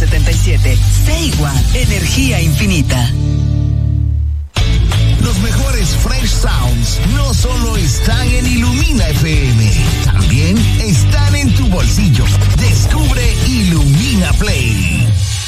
177. Seigua, energía infinita. Los mejores Fresh Sounds no solo están en Ilumina FM, también están en tu bolsillo. Descubre Ilumina Play.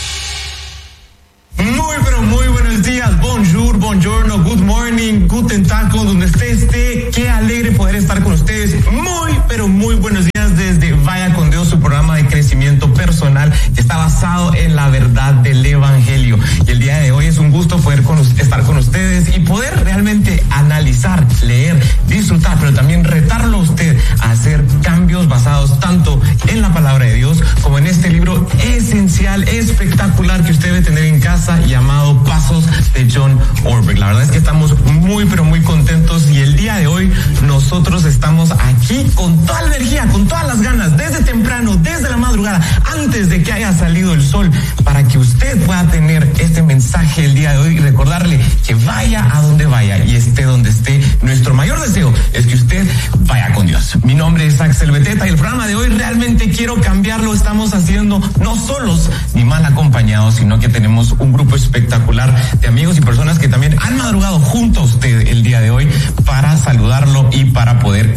Muy, pero muy buenos días. Bonjour, buongiorno, good morning, guten tag, donde usted esté. Qué alegre poder estar con ustedes. Muy, pero muy buenos días desde Vaya con Dios, su programa de crecimiento personal que está basado en la verdad del Evangelio. Y el día de hoy es un gusto poder estar con ustedes y poder realmente analizar, leer, disfrutar, pero también retarlo a usted a hacer cambios basados tanto en la palabra de Dios como en este libro esencial, espectacular que usted debe tener en casa, llamado Pasos de John Ortberg. La verdad es que estamos muy, pero muy contentos y el día de hoy nosotros estamos aquí con toda la energía, con todas las ganas, desde temprano, desde la madrugada, antes de que haya salido el sol, para que usted pueda tener este mensaje el día de hoy y recordarle que vaya a donde vaya y esté donde esté. Nuestro mayor deseo es que usted vaya con Dios. Mi nombre es Axel Beteta y el programa de hoy realmente quiero cambiarlo. Estamos haciendo no solos ni mal acompañados, sino que tenemos un grupo espectacular de amigos y personas que también han madrugado junto a usted el día de hoy para saludarlo y para poder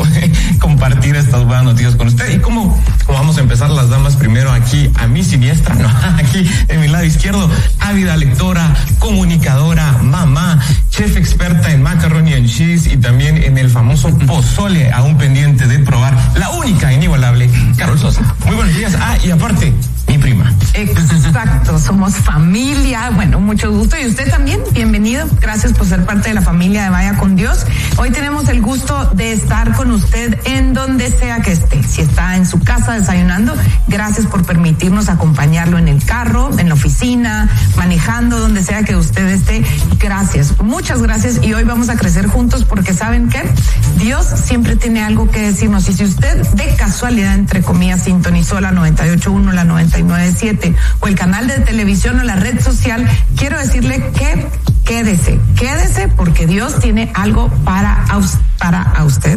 compartir estas buenas noticias con usted. Y como vamos a empezar, las damas primero aquí a mi siniestra, no, aquí en mi lado izquierdo, ávida lectora, comunicadora, mamá, chef experta en macaroni and cheese y también en el famoso pozole, aún pendiente de probar, la única e inigualable Carol Sosa. Muy buenos días. Y aparte, mi prima. Exacto, somos familia. Bueno, mucho gusto. Y usted también, bienvenido. Gracias por ser parte de la familia de Vaya con Dios. Hoy tenemos el gusto de estar con usted en donde sea que esté. Si está en su casa desayunando, gracias por permitirnos acompañarlo en el carro, en la oficina, manejando, donde sea que usted esté. Gracias, muchas gracias. Y hoy vamos a crecer juntos porque ¿saben qué? Dios siempre tiene algo que decirnos. Y si usted de casualidad, entre comillas, sintonizó la 98.1, la 99.7 o el canal de televisión o la red social, quiero decirle que quédese porque Dios tiene algo para usted.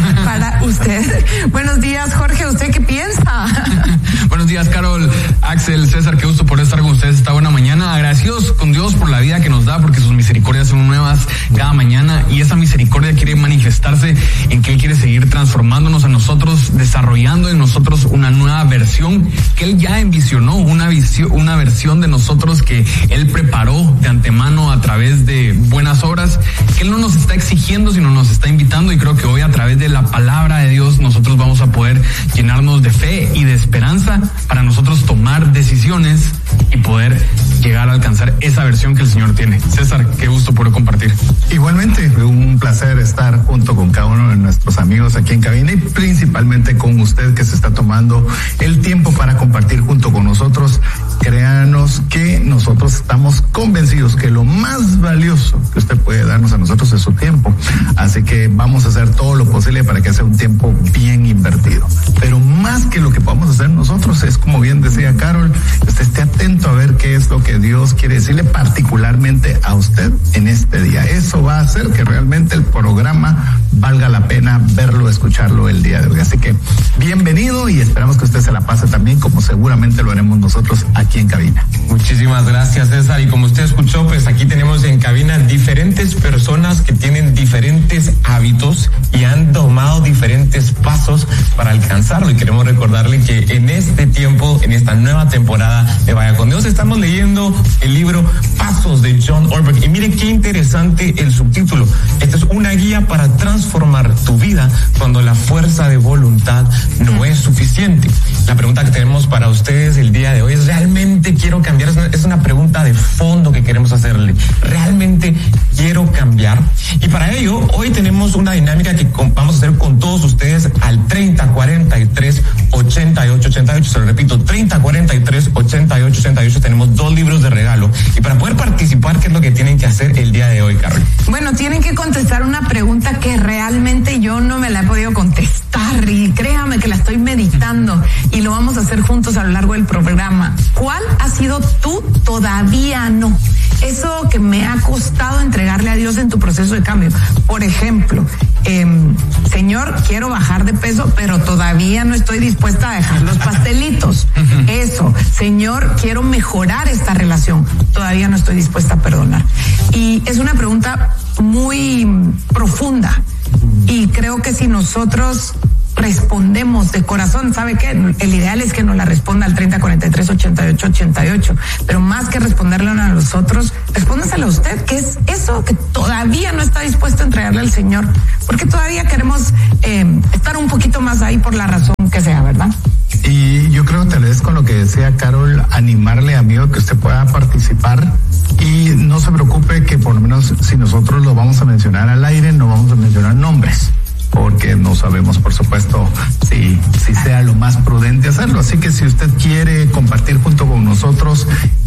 Buenos días, Jorge, ¿usted qué piensa? Buenos días, Carol, Axel, César, qué gusto poder estar con ustedes esta buena mañana. Agradecidos con Dios por la vida que nos da, porque sus misericordias son nuevas cada mañana y esa misericordia quiere manifestarse en que Él quiere seguir transformándonos a nosotros, desarrollando en nosotros una nueva versión que Él ya envisionó, una versión de nosotros que Él preparó de antemano a través de buenas obras, que Él no nos está exigiendo, sino nos está invitando, y creo que hoy a través de la palabra de Dios nosotros vamos a poder llenarnos de fe y de esperanza para nosotros tomar decisiones y poder llegar a alcanzar esa versión que el Señor tiene. César, qué gusto poder compartir. Igualmente, un placer estar junto con cada uno de nuestros amigos aquí en cabina y principalmente con usted que se está tomando el tiempo para compartir junto con nosotros. Créanos que nosotros estamos convencidos que lo más valioso que usted puede darnos a nosotros es su tiempo. Así que vamos a hacer todo lo posible para que sea un tiempo bien invertido. Pero más que lo que podamos hacer nosotros es, como bien decía Carol, que usted esté atento a ver qué es lo que Dios quiere decirle particularmente a usted en este día. Eso va a hacer que realmente el programa valga la pena verlo, escucharlo el día de hoy. Así que bienvenido y esperamos que usted se la pase también como seguramente lo haremos nosotros aquí en cabina. Muchísimas gracias, César. Y como usted escuchó, pues aquí tenemos en cabina diferentes personas que tienen diferentes hábitos y han tomado diferentes pasos para alcanzarlo. Y queremos recordarle que en este tiempo, en esta nueva temporada de Vaya con Dios, estamos leyendo el libro Pasos de John Ortberg. Y mire qué interesante el subtítulo. Esta es una guía para transformar tu vida cuando la fuerza de voluntad no es suficiente. La pregunta que tenemos para ustedes el día de hoy es: ¿realmente quiero cambiar? Es una pregunta de fondo que queremos hacerle. ¿Realmente quiero cambiar? Y para ello, hoy tenemos una dinámica que vamos a hacer con todos ustedes al 3043-8888. Se lo repito, 3043-8888. Tenemos 2 libros de regalo. Y para poder participar, ¿qué es lo que tienen que hacer el día de hoy, Carol? Bueno, tienen que contestar una pregunta que realmente yo no me la he podido contestar y créame que la estoy meditando y lo vamos a hacer juntos a lo largo del programa. ¿Cuál ha sido tu todavía no? Eso que me ha costado entregarle a Dios en tu proceso de cambio. Por ejemplo, Señor, quiero bajar de peso, pero todavía no estoy dispuesta a dejar los pastelitos. Eso. Señor, quiero mejorar esta relación, todavía no estoy dispuesta a perdonar. Y es una pregunta muy profunda y creo que si nosotros respondemos de corazón, ¿sabe qué? El ideal es que nos la responda al 3043-8888, pero más que responderle a nosotros, respóndasela a usted, ¿qué es eso que todavía no está dispuesto a entregarle al Señor? Porque todavía queremos estar un poquito más ahí por la razón que sea, ¿verdad? Y yo creo tal vez con lo que decía Carol, animarle, amigo, que usted pueda participar y no se preocupe que por lo menos si nosotros lo vamos a mencionar al aire, no vamos a mencionar nombres, porque no sabemos, por supuesto, si sea lo más prudente hacerlo. Así que si usted quiere compartir junto con nosotros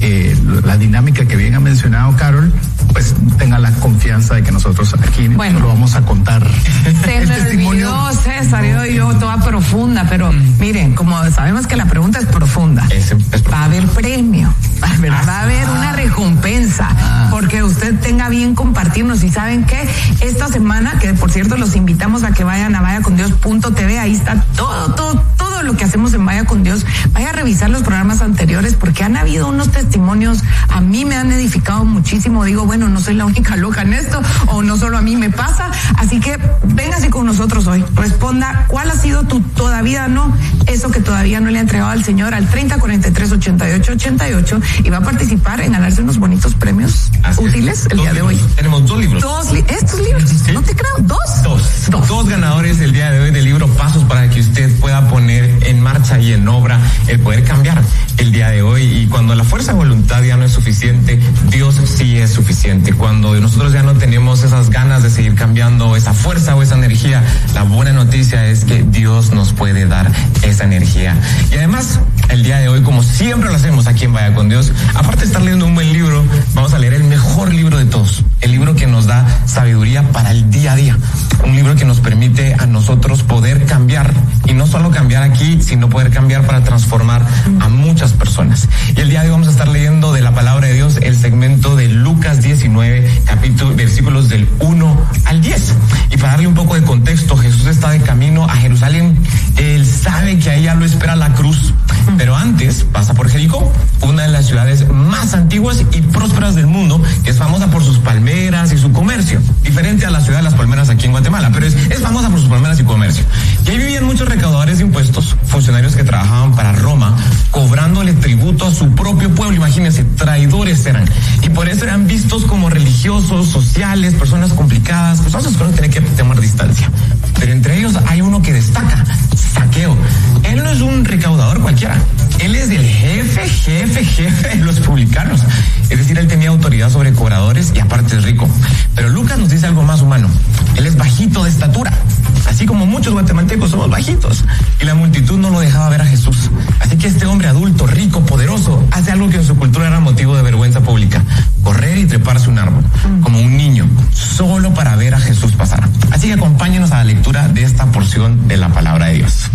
la dinámica que bien ha mencionado Carol, pues tenga la confianza de que nosotros aquí lo vamos a contar. Se me olvidó, César, yo toda profunda, pero miren, como sabemos que la pregunta es profunda, va a haber premio, va a haber una recompensa, porque usted tenga bien compartirnos. Y ¿saben qué? Esta semana, que por cierto los invitamos a que vayan a vayacondios.tv, ahí está todo lo que hacemos en Vaya con Dios. Vaya a revisar los programas anteriores porque han habido unos testimonios, a mí me han edificado muchísimo. Digo, bueno, no soy la única loca en esto, o no solo a mí me pasa. Así que véngase con nosotros hoy, responda cuál ha sido tu todavía no, eso que todavía no le ha entregado al Señor, al 3043-8888, y va a participar en ganarse unos bonitos premios útiles el día de hoy. Tenemos 2 libros. ¿Estos libros? ¿Sí? No te creo, dos ganadores el día de hoy del libro Pasos para que usted pueda poner en marcha y en obra el poder cambiar el día de hoy. Y cuando la fuerza de voluntad ya no es suficiente, Dios sí es suficiente. Cuando nosotros ya no tenemos esas ganas de seguir cambiando, esa fuerza o esa energía, la buena noticia es que Dios nos puede dar esa energía. Y además, el día de hoy, como siempre lo hacemos aquí en Vaya con Dios, aparte de estar leyendo un buen libro, vamos a leer el mejor libro de todos, el libro que nos da sabiduría para el día a día, un libro que nos permite a nosotros poder cambiar, y no solo cambiar aquí, sino poder cambiar para transformar a muchas personas. Y el día de hoy vamos a estar leyendo de la palabra de Dios el segmento de Lucas 19, versículos del 1 al 10. Y para darle un poco de contexto, Jesús está de camino a Jerusalén. Él sabe que ahí ya lo espera la cruz, pero antes pasa por Jericó, una de las ciudades más antiguas y prósperas del mundo, que es famosa por sus palmeras y su comercio, diferente a la ciudad de las palmeras aquí en Guatemala, pero es famosa por sus palmeras y comercio. Y ahí vivían muchos recaudadores de impuestos, funcionarios que trabajaban para Roma, cobrándole tributo a su propio pueblo. Imagínense, traidores eran, y por eso eran vistos como religiosos, sociales, personas complicadas, personas que no tienen que tomar distancia. Pero entre ellos hay uno que destaca, Zaqueo. Él no es un recaudador cualquiera, él es el jefe de los publicanos. Es decir, él tenía autoridad sobre cobradores y aparte es rico. Pero Lucas nos dice algo más humano. Él es bajito de estatura, así como muchos guatemaltecos somos bajitos, y la multitud no lo dejaba ver a Jesús. Así que este hombre adulto, rico, poderoso, hace algo que en su cultura era motivo de vergüenza pública: correr y treparse un árbol, como un niño, solo para ver a Jesús pasar. Así que acompáñenos a la lectura de esta porción de la palabra de Dios.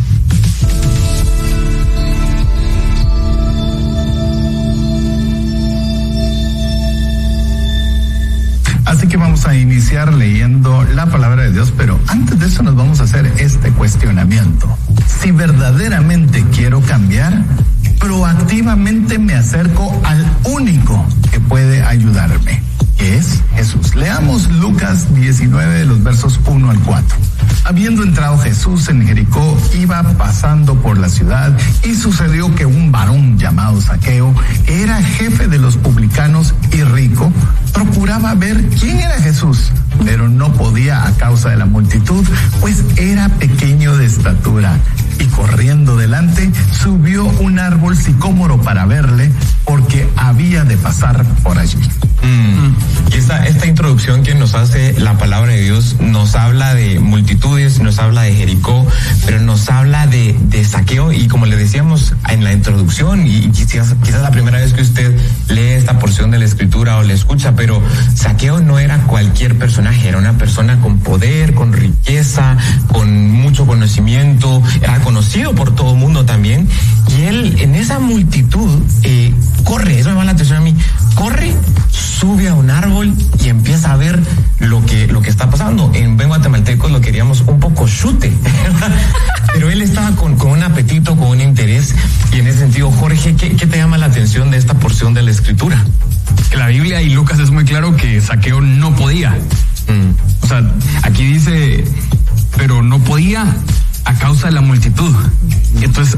Así que vamos a iniciar leyendo la palabra de Dios, pero antes de eso nos vamos a hacer este cuestionamiento. Si verdaderamente quiero cambiar, proactivamente me acerco al único que puede ayudarme, que es Jesús. Leamos Lucas 19 de los versos 1 al 4. Habiendo entrado Jesús en Jericó, iba pasando por la ciudad, y sucedió que un varón llamado Zaqueo, que era jefe de los publicanos y rico, procuraba ver quién era Jesús, pero no podía a causa de la multitud, pues era pequeño de estatura. Y corriendo delante, subió un árbol sicómoro para verle, porque había de pasar por allí. Y esta introducción que nos hace la palabra de Dios nos habla de multitudes, nos habla de Jericó, pero nos habla de Zaqueo. Y como le decíamos en la introducción, y quizás la primera vez que usted lee esta porción de la escritura o la escucha, pero Zaqueo no era cualquier personaje, era una persona con poder, con riqueza, con mucho conocimiento, era conocido por todo el mundo también. Y él en esa multitud corre, eso me llama la atención a mí, corre, sube a un árbol y empieza a ver lo que está pasando. En buen guatemalteco lo queríamos un poco chute, pero él estaba con un apetito, con un interés. Y en ese sentido, Jorge, ¿qué te llama atención de esta porción de la Escritura? Que la Biblia y Lucas es muy claro que Zaqueo no podía. O sea, aquí dice, pero no podía a causa de la multitud. Entonces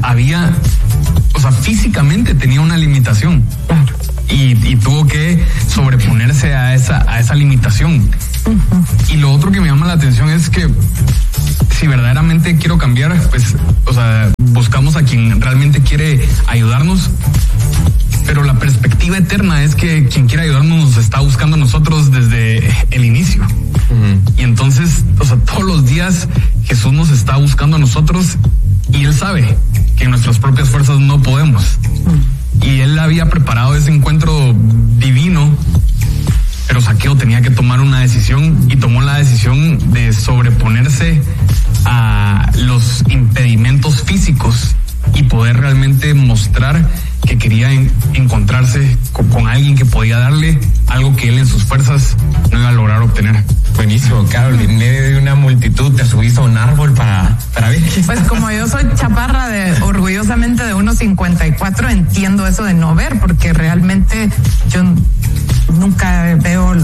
físicamente tenía una limitación. Y tuvo que sobreponerse a esa limitación. Y lo otro que me llama la atención es que si verdaderamente quiero cambiar, pues, buscamos a quien realmente quiere ayudarnos. Pero la perspectiva eterna es que quien quiere ayudarnos nos está buscando a nosotros desde el inicio. Y entonces, todos los días Jesús nos está buscando a nosotros y Él sabe que en nuestras propias fuerzas no podemos. Y Él había preparado ese encuentro divino, pero Zaqueo tenía que tomar una decisión y tomó la decisión de sobreponerse a los impedimentos físicos y poder realmente mostrar que quería encontrarse con alguien que podía darle algo que él en sus fuerzas no iba a lograr obtener. Buenísimo, Carol. En medio de una multitud te subiste a un árbol para ver qué Pues como yo soy chaparra orgullosamente de 1.54, entiendo eso de no ver, porque realmente yo nunca veo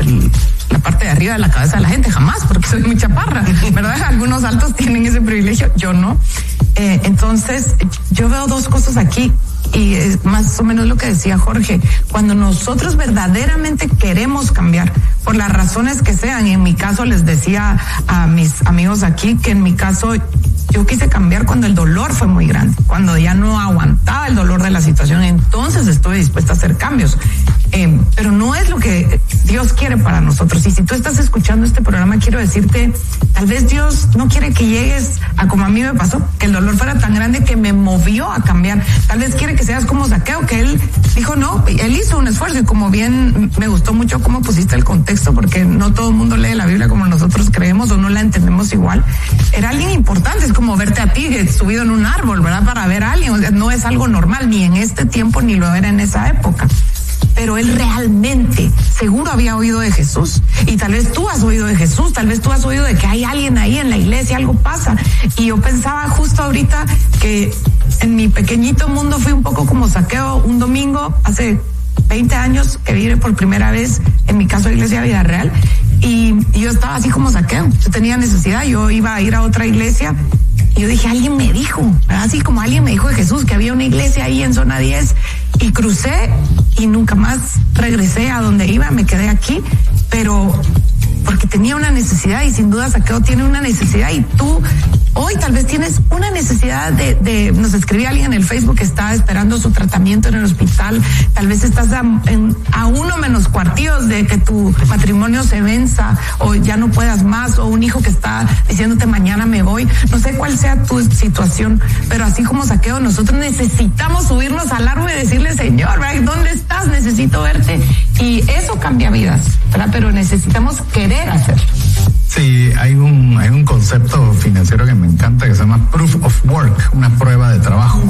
la parte de arriba de la cabeza de la gente, jamás, porque soy muy chaparra, ¿verdad? Algunos altos tienen ese privilegio, yo no. Entonces, yo veo dos cosas aquí. Y es más o menos lo que decía Jorge, cuando nosotros verdaderamente queremos cambiar, por las razones que sean, y en mi caso les decía a mis amigos aquí que en mi caso yo quise cambiar cuando el dolor fue muy grande, cuando ya no aguantaba el dolor de la situación, entonces estuve dispuesta a hacer cambios. Pero no es lo que Dios quiere para nosotros. Y si tú estás escuchando este programa, quiero decirte, tal vez Dios no quiere que llegues a como a mí me pasó, que el dolor fuera tan grande que me movió a cambiar. Tal vez quiere que seas como Zaqueo, que él dijo no, él hizo un esfuerzo, y como bien me gustó mucho cómo pusiste el contexto, porque no todo el mundo lee la Biblia como nosotros creemos o no la entendemos igual. Era alguien importante, es como verte a ti subido en un árbol, ¿verdad? Para ver a alguien, o sea, no es algo normal, ni en este tiempo, ni lo era en esa época. Pero él realmente seguro había oído de Jesús, y tal vez tú has oído de Jesús, tal vez tú has oído de que hay alguien ahí en la iglesia, algo pasa. Y yo pensaba justo ahorita que en mi pequeñito mundo fui un poco como Zaqueo un domingo hace 20 años que vine por primera vez, en mi caso, Iglesia Vida Real, y yo estaba así como Zaqueo, yo tenía necesidad, yo iba a ir a otra iglesia. Y yo dije, alguien me dijo, ¿verdad? Así como alguien me dijo de Jesús, que había una iglesia ahí en zona 10, y crucé y nunca más regresé a donde iba, me quedé aquí, pero porque tenía una necesidad, y sin duda Zaqueo tiene una necesidad, y tú hoy tal vez tienes una necesidad nos escribía alguien en el Facebook que está esperando su tratamiento en el hospital, tal vez estás a uno menos cuartillos de que tu matrimonio se venza o ya no puedas más, o un hijo que está diciéndote mañana me voy, no sé cuál sea tu situación, pero así como Zaqueo, nosotros necesitamos subirnos al árbol y decirle, Señor, ¿dónde estás? Necesito verte, y eso cambia vidas, ¿verdad? Pero necesitamos querer hacerlo. Sí, hay un concepto financiero que me encanta que se llama proof of work, una prueba de trabajo.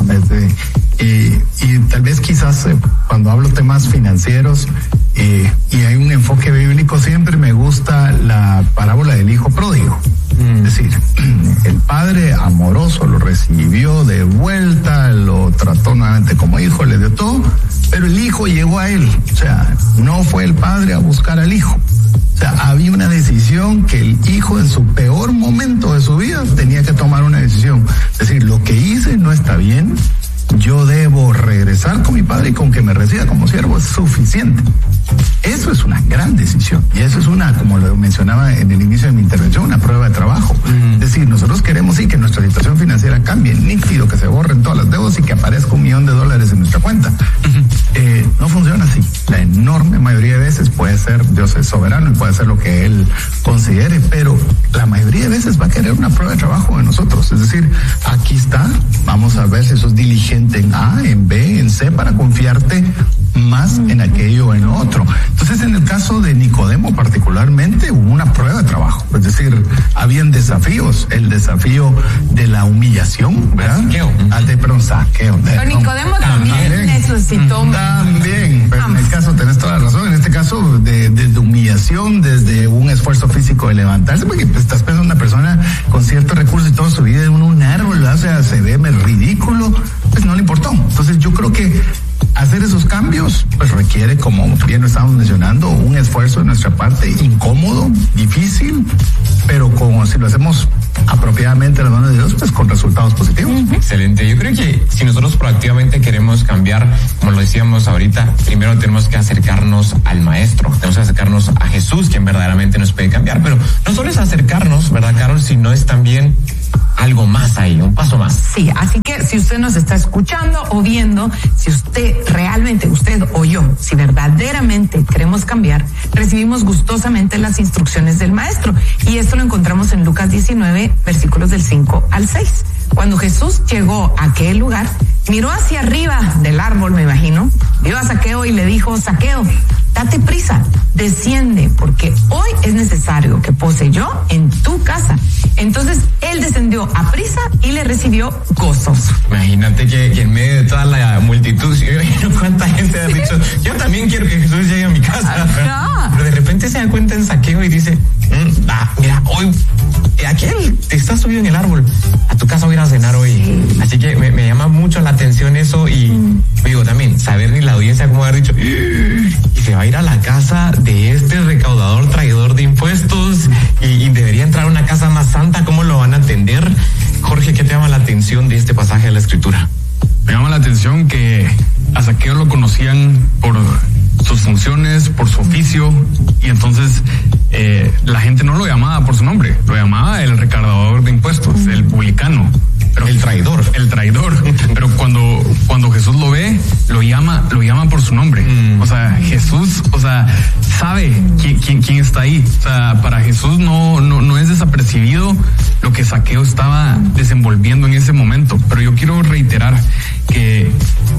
Y tal vez quizás cuando hablo temas financieros y hay un enfoque bíblico, siempre me gusta la parábola del hijo pródigo. Es decir, el padre amoroso lo recibió de vuelta, lo trató nuevamente como hijo, le dio todo, pero el hijo llegó a él. O sea, no fue el padre a buscar al hijo. O sea, había una decisión que el hijo en su peor momento de su vida tenía que tomar una decisión. Es decir, lo que hice no está bien, yo debo regresar con mi padre y con que me reciba como siervo es suficiente. Eso es una gran decisión, y eso es una, como lo mencionaba en el inicio de mi intervención, una prueba de trabajo. Es decir, nosotros queremos sí que nuestra situación financiera cambie, nítido, que se borren todas las deudas y que aparezca $1 millón en nuestra cuenta. No funciona así. La enorme mayoría de veces puede ser, Dios es soberano y puede hacer lo que Él considere, pero la mayoría de veces va a querer una prueba de trabajo de nosotros. Es decir, aquí está, vamos a ver si sos diligente en A, en B, en C, para confiarte más en aquello o en otro. Entonces, en el caso de Nicodemo particularmente, hubo una prueba de trabajo. Es decir, habían desafíos. El desafío de la humillación, ¿verdad? Saqueo. Pero Nicodemo también necesitó. También, pero en el caso, tenés toda la razón, en este caso de humillación, desde un esfuerzo físico de levantarse, porque pues, estás pensando en una persona con ciertos recursos y toda su vida en un árbol, ¿verdad? O sea, se ve ridículo, pues no le importó. Entonces, yo creo que hacer esos cambios pues requiere, como bien lo estamos mencionando, un esfuerzo de nuestra parte, incómodo, difícil, pero como si lo hacemos apropiadamente en las manos de Dios, pues con resultados positivos. Excelente. Yo creo que si nosotros proactivamente queremos cambiar, como lo decíamos ahorita, primero tenemos que acercarnos al Maestro, tenemos que acercarnos a Jesús, quien verdaderamente nos puede cambiar. Pero no solo es acercarnos, ¿verdad, Carol? Sino es también algo más ahí, un paso más. Sí, así que si usted nos está escuchando o viendo, si usted realmente, usted o yo, si verdaderamente queremos cambiar, recibimos gustosamente las instrucciones del Maestro. Y esto lo encontramos en Lucas 19, versículos del 5 al 6. Cuando Jesús llegó a aquel lugar, miró hacia arriba del árbol, me imagino, vio a Zaqueo y le dijo: Zaqueo, date prisa, desciende, porque hoy es necesario que pose yo en tu casa. Entonces él descendió a prisa y le recibió gozoso. Imagínate que en medio de toda la multitud, yo imagino cuánta gente ha dicho: yo también quiero que Jesús llegue a mi casa. Pero de repente se da cuenta en Zaqueo y dice: mira, hoy aquel te está subido en el árbol, a tu casa voy a ir a cenar hoy. Sí. Así que me llama mucho la atención eso. Y digo también, saber ni la audiencia cómo haber dicho, y se va a ir a la casa de este recaudador, traidor de impuestos, y debería entrar a una casa más santa. ¿Cómo lo van a atender? Jorge, ¿qué te llama la atención de este pasaje de la Escritura? Me llama la atención que a Zaqueo lo conocían por sus funciones, por su oficio, y entonces la gente no lo llamaba por su nombre, lo llamaba el recaudador de impuestos, el publicano. Pero el traidor. Pero cuando Jesús lo ve, lo llama por su nombre. O sea, Jesús, sabe quién está ahí. O sea, para Jesús no es desapercibido lo que Zaqueo estaba desenvolviendo en ese momento. Pero yo quiero reiterar que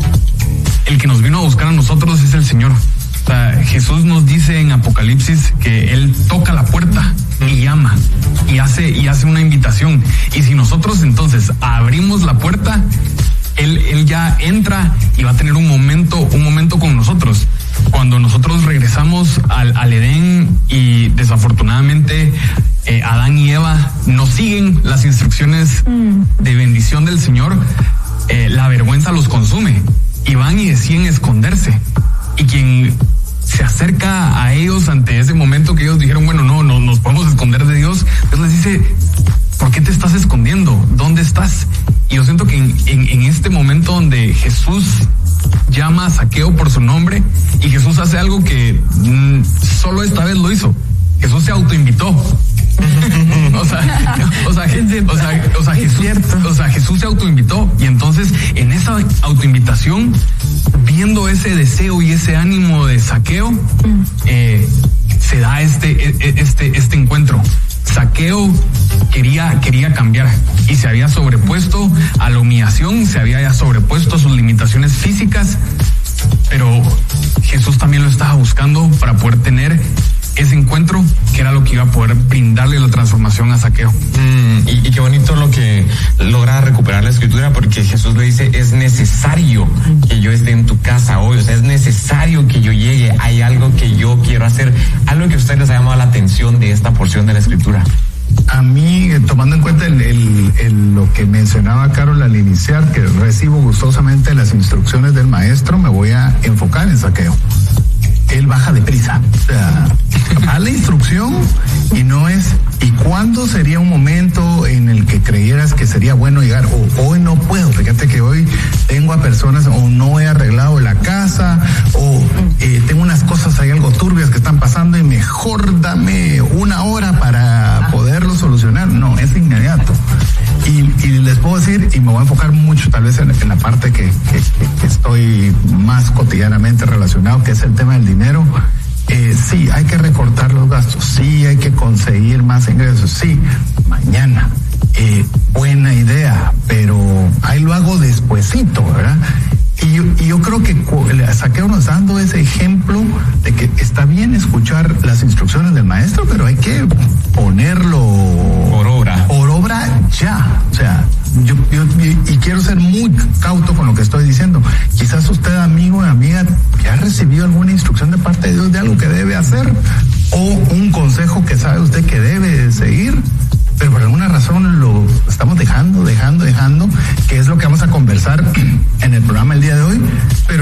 el que nos vino a buscar a nosotros es el Señor. O sea, Jesús nos dice en Apocalipsis que Él toca la puerta y llama y hace una invitación. Y si nosotros entonces abrimos la puerta, Él ya entra y va a tener un momento con nosotros. Cuando nosotros regresamos al Edén y desafortunadamente Adán y Eva no siguen las instrucciones de bendición del Señor, la vergüenza los consume y van y deciden esconderse. Y quien se acerca a ellos ante ese momento que ellos dijeron, bueno, no nos podemos esconder de Dios, Dios les dice: ¿por qué te estás escondiendo? ¿Dónde estás? Y yo siento que en este momento donde Jesús llama a Zaqueo por su nombre, y Jesús hace algo que solo esta vez lo hizo. Jesús se autoinvitó. Jesús se autoinvitó, y entonces en esa autoinvitación, viendo ese deseo y ese ánimo de Zaqueo, se da este encuentro. Zaqueo quería cambiar y se había sobrepuesto a la humillación, se había sobrepuesto a sus limitaciones físicas, pero Jesús también lo estaba buscando para poder tener ese encuentro, que era lo que iba a poder brindarle la transformación a Zaqueo. Y qué bonito lo que logra recuperar la Escritura, porque Jesús le dice: es necesario que yo esté en tu casa hoy, o sea, es necesario que yo llegue, hay algo que yo quiero hacer. Algo que a ustedes les ha llamado la atención de esta porción de la Escritura. A mí, tomando en cuenta lo que mencionaba Carol al iniciar, que recibo gustosamente las instrucciones del Maestro, me voy a enfocar en Zaqueo. Él baja deprisa, o sea, a la instrucción, y no es, ¿y cuándo sería un momento en el que creyeras que sería bueno llegar? O hoy no puedo, fíjate que hoy tengo a personas, o no he arreglado la casa, o tengo unas cosas ahí algo turbias que están pasando y mejor dame una hora para poderlo solucionar. No, es inmediato. Y les puedo decir, y me voy a enfocar mucho tal vez en la parte que estoy más cotidianamente relacionado, que es el tema del dinero. Sí, hay que recortar los gastos, sí, hay que conseguir más ingresos, sí, mañana, buena idea, pero ahí lo hago despuesito, ¿verdad? Y yo creo que Zaqueo nos dando ese ejemplo de que está bien escuchar las instrucciones del Maestro, pero hay que ponerlo por obra ya. O sea, yo quiero ser muy cauto con lo que estoy diciendo. Quizás usted, amigo y amiga, ya ha recibido alguna instrucción de parte de Dios de algo que debe hacer, o un consejo que sabe usted que debe seguir, pero por alguna razón lo estamos dejando, que es lo que vamos a conversar en el programa el día de hoy. Pero la instrucción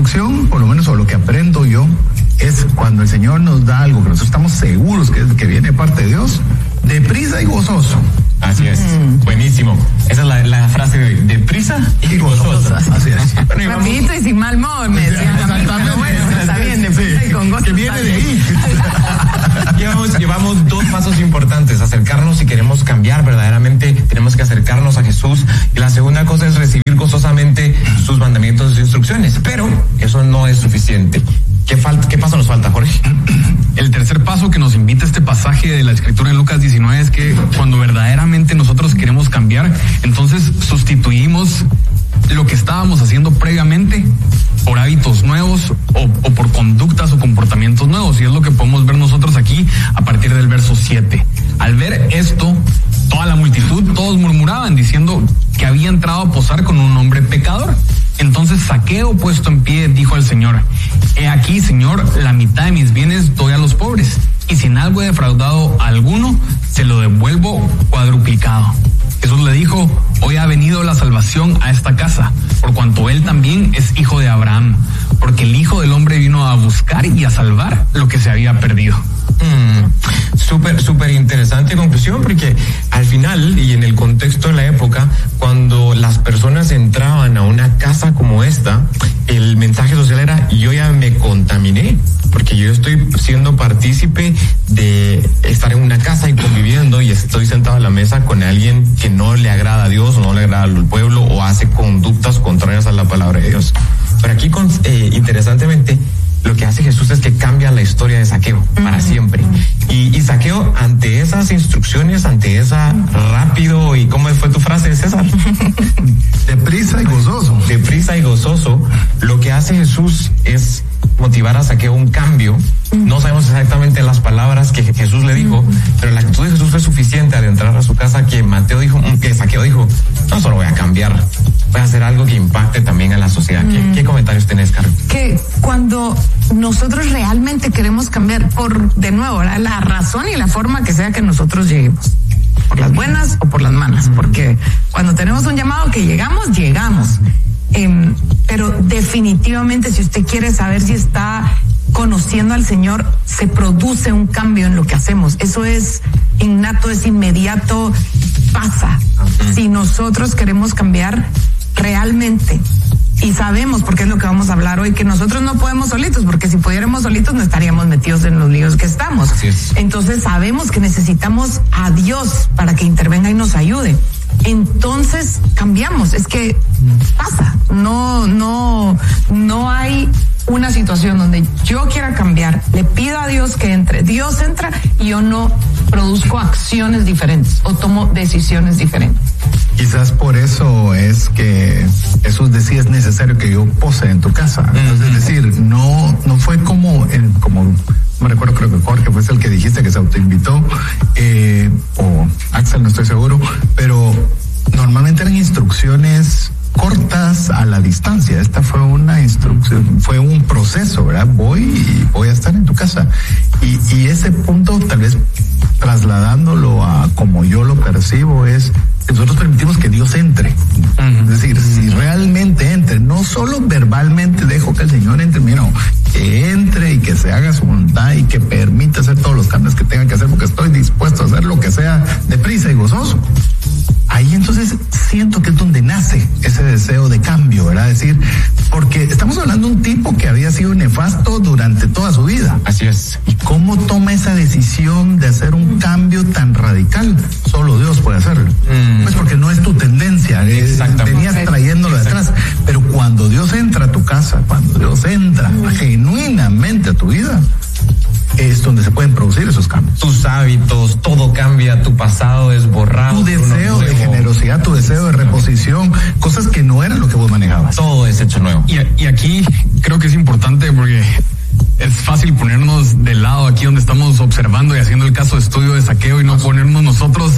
instrucción, por lo menos, o lo que aprendo yo, es cuando el Señor nos da algo que nosotros estamos seguros que viene de parte de Dios, deprisa y gozoso. Así es, buenísimo. Esa es la frase de deprisa y gozoso. Así es. Rapidito y sin mal modo, me decían. Exactamente. Bueno, está bien, deprisa y con gozo. Que viene de ahí. Llevamos dos pasos importantes: acercarnos. Si queremos cambiar verdaderamente, tenemos que acercarnos a Jesús, y la segunda cosa es recibir gozosamente sus mandamientos y instrucciones. Pero eso no es suficiente. ¿Qué paso nos falta, Jorge? El tercer paso que nos invita este pasaje de la Escritura en Lucas 19 es que cuando verdaderamente nosotros queremos cambiar, entonces sustituimos lo que estábamos haciendo previamente por hábitos nuevos o por conductas o comportamientos nuevos. Y es lo que podemos ver nosotros aquí a partir del verso 7. Al ver esto, toda la multitud, todos murmuraban diciendo que había entrado a posar con un hombre pecador. Entonces Zaqueo, puesto en pie, dijo al Señor: he aquí, Señor, la mitad de mis bienes doy a los pobres, y si en algo he defraudado a alguno, se lo devuelvo cuadruplicado. Jesús le dijo: hoy ha venido la salvación a esta casa, por cuanto él también es hijo de Abraham, porque el Hijo del Hombre vino a buscar y a salvar lo que se había perdido. Súper interesante conclusión, porque al final y en el contexto de la época, cuando las personas entraban a una casa como esta, el mensaje social era: yo ya me contaminé, porque yo estoy siendo partícipe de estar en una casa y conviviendo, y estoy sentado a la mesa con alguien que no le agrada a Dios, o no le agrada al pueblo, o hace conductas contrarias a la palabra de Dios. Pero aquí, interesantemente, lo que hace Jesús es que cambia la historia de Zaqueo para siempre. Y Zaqueo, ante esas instrucciones, ante esa rápido, y ¿cómo fue tu frase, César? Deprisa y gozoso. Deprisa y gozoso. Lo que hace Jesús es motivar a Zaqueo un cambio. No sabemos exactamente las palabras que Jesús le dijo, pero la actitud de Jesús fue suficiente al entrar a su casa que Zaqueo dijo: no solo voy a cambiar, voy a hacer algo que impacte también a la sociedad. ¿Qué comentarios tenés, Carol? Que cuando nosotros realmente queremos cambiar, por, de nuevo, la razón y la forma que sea que nosotros lleguemos, por las buenas o por las malas, porque cuando tenemos un llamado que llegamos. Pero definitivamente, si usted quiere saber si está conociendo al Señor, se produce un cambio en lo que hacemos. Eso es innato, es inmediato, pasa. Si nosotros queremos cambiar realmente, y sabemos, porque es lo que vamos a hablar hoy, que nosotros no podemos solitos, porque si pudiéramos solitos no estaríamos metidos en los líos que estamos. Entonces sabemos que necesitamos a Dios para que intervenga y nos ayude. Entonces cambiamos. Es que pasa. No hay una situación donde yo quiera cambiar, le pido a Dios que entre, Dios entra y yo no produzco acciones diferentes o tomo decisiones diferentes. Quizás por eso es que Jesús decía: es necesario que yo pose en tu casa. Entonces, es decir, no fue como me recuerdo, creo que Jorge fue el que dijiste que se autoinvitó, o Axel, no estoy seguro, pero normalmente eran instrucciones cortas a la distancia. Esta fue una instrucción, fue un proceso, ¿verdad? Voy a estar en tu casa. Y ese punto, tal vez trasladándolo a como yo lo percibo, es que nosotros permitimos que Dios entre. Es decir, si realmente entre, no solo verbalmente dejo que el Señor entre, que entre y que se haga su voluntad y que permita hacer todos los cambios que tenga que hacer, porque estoy dispuesto a hacer lo que sea deprisa y gozoso. Ahí entonces siento que es donde nace ese deseo de cambio, ¿verdad? Es decir, porque estamos hablando de un tipo que había sido nefasto durante toda su vida. Así es. ¿Y cómo toma esa decisión de hacer un cambio tan radical? Solo Dios puede hacerlo. Pues porque no es tu tendencia, venías trayéndolo de atrás. Pero cuando Dios entra a tu casa, cuando Dios entra genuinamente a tu vida, es donde se pueden producir esos cambios. Tus hábitos, todo cambia, tu pasado es borrado. Tu deseo de generosidad, tu deseo de reposición, cosas que no eran lo que vos manejabas. Todo es hecho nuevo. Y aquí creo que es importante, porque es fácil ponernos del lado aquí donde estamos observando y haciendo el caso de estudio de Zaqueo, y no ponernos nosotros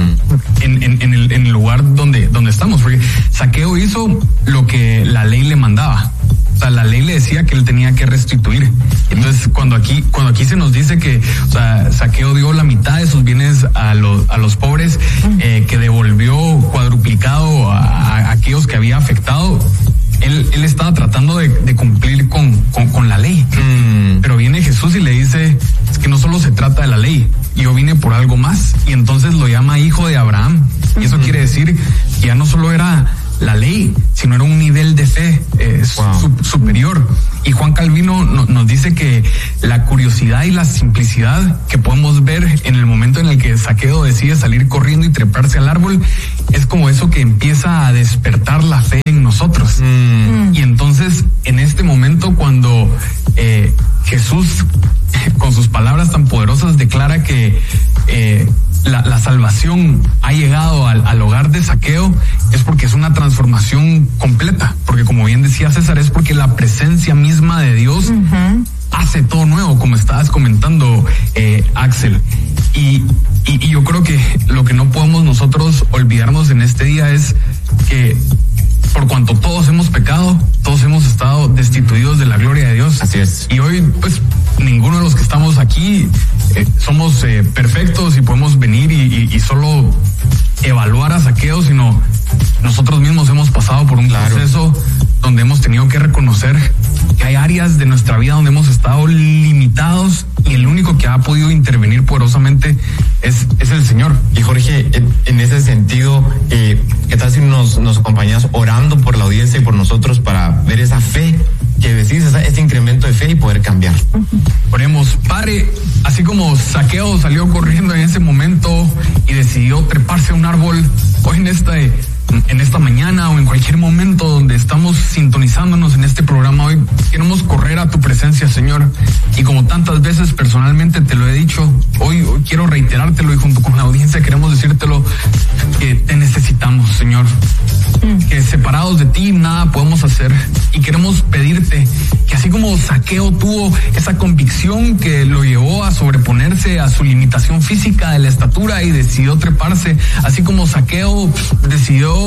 en el lugar donde estamos, porque Zaqueo hizo lo que la ley le mandaba. O sea, la ley le decía que él tenía que restituir. Entonces, cuando aquí se nos dice que, o sea, Zaqueo dio la mitad de sus bienes a los pobres, que devolvió cuadruplicado a aquellos que había afectado, él estaba tratando de cumplir con la ley. Pero viene Jesús y le dice, es que no solo se trata de la ley, yo vine por algo más. Y entonces lo llama hijo de Abraham. Y eso quiere decir que ya no solo era la ley, sino era un nivel de fe superior. Y Juan Calvino nos dice que la curiosidad y la simplicidad que podemos ver en el momento en el que Zaqueo decide salir corriendo y treparse al árbol es como eso que empieza a despertar la fe en nosotros. Y entonces en este momento cuando Jesús con sus palabras tan poderosas declara que la salvación ha llegado al hogar de Zaqueo, es porque es una transformación completa, porque como bien decía César, es porque la presencia misma de Dios hace todo nuevo, como estabas comentando, Axel. Y yo creo que lo que no podemos nosotros olvidarnos en este día es que por cuanto todos hemos pecado, todos hemos estado destituidos de la gloria de Dios. Así es. Y hoy, pues, ninguno de los que estamos aquí somos perfectos y podemos venir y solo evaluar a Zaqueo, sino nosotros mismos hemos pasado por un proceso donde hemos tenido que reconocer que hay áreas de nuestra vida donde hemos estado limitados y el único que ha podido intervenir poderosamente es el Señor. Y Jorge, en ese sentido, ¿qué tal si nos acompañas orando por la audiencia y por nosotros para ver esa fe que decís, ese incremento de fe y poder cambiar? Oremos. Padre, así como Zaqueo salió corriendo en ese momento y decidió treparse a un árbol, hoy en esta mañana o en cualquier momento donde estamos sintonizándonos en este programa, hoy queremos correr a tu presencia, Señor. Y como tantas veces personalmente te lo he dicho, hoy quiero reiterártelo y junto con la audiencia queremos decírtelo, que te necesitamos, Señor. Que separados de ti nada podemos hacer, y queremos pedirte que así como Zaqueo tuvo esa convicción que lo llevó a sobreponerse a su limitación física de la estatura y decidió treparse, así como Zaqueo decidió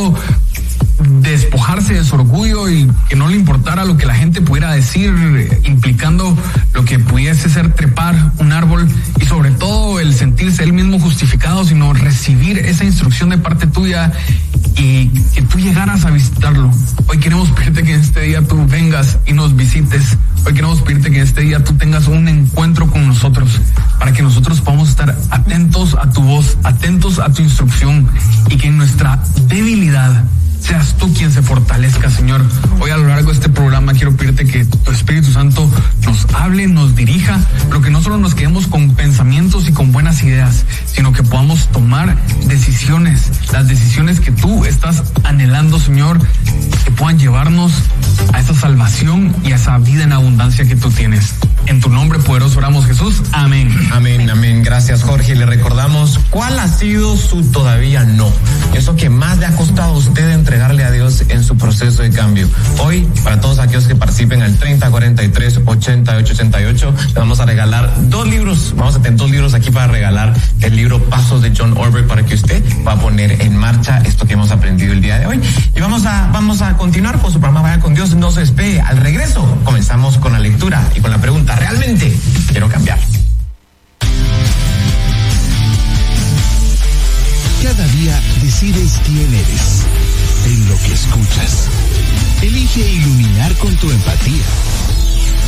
despojarse de su orgullo y que no le importara lo que la gente pudiera decir, implicando lo que pudiese ser trepar un árbol, y sobre todo el sentirse él mismo justificado, sino recibir esa instrucción de parte tuya y que tú llegaras a visitarlo. Hoy queremos pedirte que en este día tú vengas y nos visites. Hoy queremos pedirte que en este día tú tengas un encuentro con nosotros, para que nosotros podamos estar atentos a tu voz, atentos a tu instrucción, y que en nuestra debilidad seas tú quien se fortalezca, Señor. Hoy a lo largo de este programa quiero pedirte que tu Espíritu Santo nos hable, nos dirija, pero que no solo nos quedemos con pensamientos y con buenas ideas, sino que podamos tomar decisiones, las decisiones que tú estás anhelando, Señor, que puedan llevarnos a esa salvación y a esa vida en abundancia que tú tienes. En tu nombre poderoso oramos, Jesús. Amén. Amén, amén. Gracias, Jorge. Le recordamos cuál ha sido su todavía no. Eso que más le ha costado a usted entregarle a Dios en su proceso de cambio. Hoy, para todos aquellos que participen al 3043-8888, le vamos a regalar 2 libros. Vamos a tener 2 libros aquí para regalar. El libro Pasos de John Ortberg, para que usted va a poner en marcha esto que hemos aprendido el día de hoy. Y vamos a continuar con su programa Vaya con Dios. No se despegue. Al regreso, comenzamos con la lectura y con la pregunta: ¿realmente quiero cambiar? Cada día decides quién eres en lo que escuchas. Elige iluminar con tu empatía,